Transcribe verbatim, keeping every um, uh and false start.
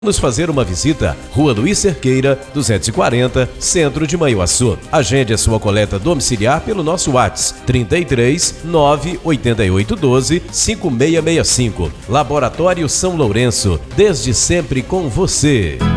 Nos fazer uma visita, Rua Luiz Cerqueira, duzentos e quarenta, Centro de Manhuaçu. Agende a sua coleta domiciliar pelo nosso WhatsApp trinta e três, nove oito oito um dois, cinco seis seis cinco. Laboratório São Lourenço, desde sempre com você.